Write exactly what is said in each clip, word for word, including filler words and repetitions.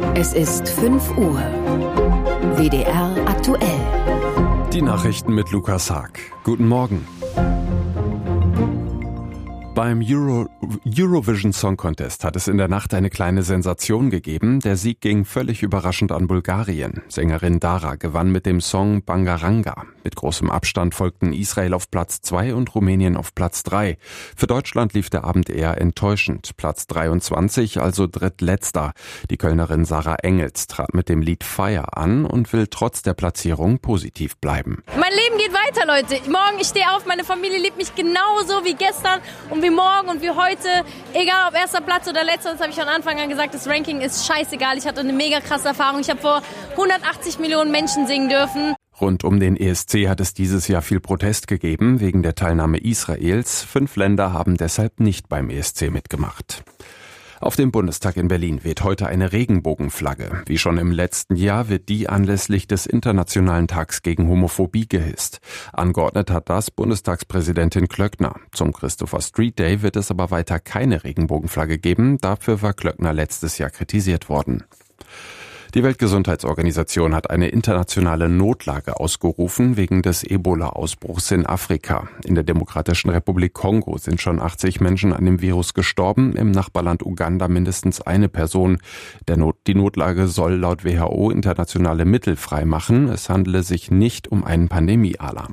Es ist fünf Uhr. W D R aktuell. Die Nachrichten mit Lukas Haag. Guten Morgen. Beim Euro, Eurovision Song Contest hat es in der Nacht eine kleine Sensation gegeben. Der Sieg ging völlig überraschend an Bulgarien. Sängerin Dara gewann mit dem Song Bangaranga. Mit großem Abstand folgten Israel auf Platz zwei und Rumänien auf Platz drei. Für Deutschland lief der Abend eher enttäuschend. Platz dreiundzwanzig, also drittletzter. Die Kölnerin Sarah Engels trat mit dem Lied Fire an und will trotz der Platzierung positiv bleiben. Mein Leben geht weiter, Leute. Morgen, ich stehe auf, meine Familie liebt mich genauso wie gestern und wie morgen und wie heute. Egal ob erster Platz oder letzter, das habe ich von Anfang an gesagt, das Ranking ist scheißegal. Ich hatte eine mega krasse Erfahrung. Ich habe vor hundertachtzig Millionen Menschen singen dürfen. Rund um den E S C hat es dieses Jahr viel Protest gegeben wegen der Teilnahme Israels. Fünf Länder haben deshalb nicht beim E S C mitgemacht. Auf dem Bundestag in Berlin weht heute eine Regenbogenflagge. Wie schon im letzten Jahr wird die anlässlich des Internationalen Tags gegen Homophobie gehisst. Angeordnet hat das Bundestagspräsidentin Klöckner. Zum Christopher Street Day wird es aber weiter keine Regenbogenflagge geben. Dafür war Klöckner letztes Jahr kritisiert worden. Die Weltgesundheitsorganisation hat eine internationale Notlage ausgerufen wegen des Ebola-Ausbruchs in Afrika. In der Demokratischen Republik Kongo sind schon achtzig Menschen an dem Virus gestorben, im Nachbarland Uganda mindestens eine Person. Der Not- die Notlage soll laut W H O internationale Mittel freimachen. Es handele sich nicht um einen Pandemiealarm.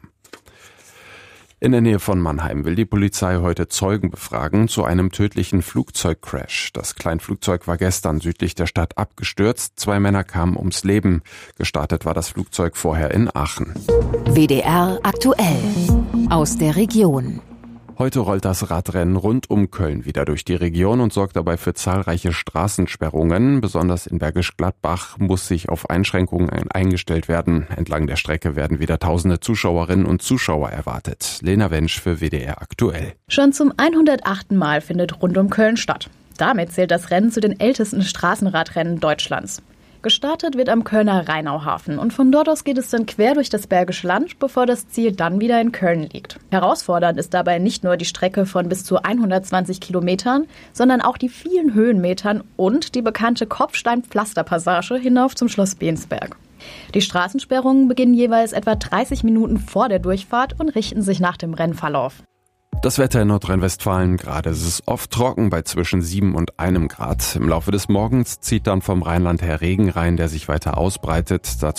In der Nähe von Mannheim will die Polizei heute Zeugen befragen zu einem tödlichen Flugzeugcrash. Das Kleinflugzeug war gestern südlich der Stadt abgestürzt. Zwei Männer kamen ums Leben. Gestartet war das Flugzeug vorher in Aachen. W D R aktuell. Aus der Region. Heute rollt das Radrennen rund um Köln wieder durch die Region und sorgt dabei für zahlreiche Straßensperrungen. Besonders in Bergisch Gladbach muss sich auf Einschränkungen eingestellt werden. Entlang der Strecke werden wieder tausende Zuschauerinnen und Zuschauer erwartet. Lena Wensch für W D R aktuell. Schon zum hundertachten Mal findet rund um Köln statt. Damit zählt das Rennen zu den ältesten Straßenradrennen Deutschlands. Gestartet wird am Kölner Rheinauhafen und von dort aus geht es dann quer durch das Bergische Land, bevor das Ziel dann wieder in Köln liegt. Herausfordernd ist dabei nicht nur die Strecke von bis zu hundertzwanzig Kilometern, sondern auch die vielen Höhenmetern und die bekannte Kopfstein-Pflasterpassage hinauf zum Schloss Bensberg. Die Straßensperrungen beginnen jeweils etwa dreißig Minuten vor der Durchfahrt und richten sich nach dem Rennverlauf. Das Wetter in Nordrhein-Westfalen: gerade ist es oft trocken bei zwischen sieben und einem Grad. Im Laufe des Morgens zieht dann vom Rheinland her Regen rein, der sich weiter ausbreitet. Dazu